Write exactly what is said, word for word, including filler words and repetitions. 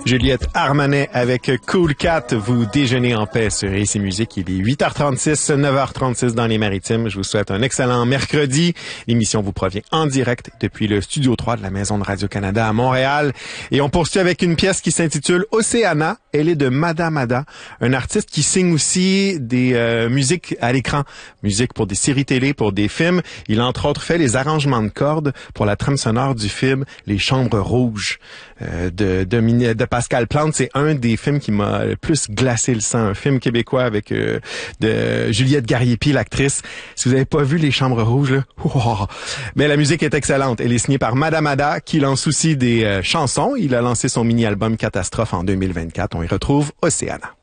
Juliette Armanet avec Cool Cat, vous déjeunez en paix sur Ici Musique. Il est huit heures trente-six, neuf heures trente-six dans les Maritimes. Je vous souhaite un excellent mercredi. L'émission vous provient en direct depuis le Studio trois de la Maison de Radio-Canada à Montréal. Et on poursuit avec une pièce qui s'intitule Océana. Elle est de Madame Ada, un artiste qui signe aussi des euh, musiques à l'écran, musique pour des séries télé, pour des films. Il a entre autres fait les arrangements de cordes pour la trame sonore du film Les Chambres Rouges euh, de, de, de Pascal Plante. C'est un des films qui m'a le plus glacé le sang, un film québécois avec euh, de Juliette Gariepi, l'actrice. Si vous n'avez pas vu Les Chambres Rouges, là, oh, mais la musique est excellente. Elle est signée par Madame Ada, qui lance aussi des euh, chansons. Il a lancé son mini-album Catastrophe en deux mille vingt-quatre. On y retrouve Océana.